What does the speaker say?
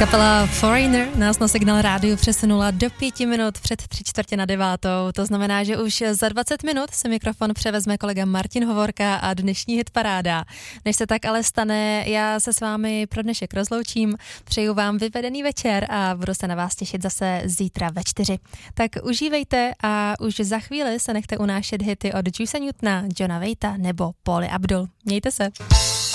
Kapela Foreigner nás na Signál rádiu přesunula do 5 minut před 8:45. To znamená, že už za 20 minut se mikrofon převezme kolega Martin Hovorka a dnešní hitparáda. Než se tak ale stane, já se s vámi pro dnešek rozloučím. Přeju vám vyvedený večer a budu se na vás těšit zase zítra ve 4. Tak užívejte a už za chvíli se nechte unášet hity od Juice Newtona, Johna Waita nebo Pauly Abdul. Mějte se.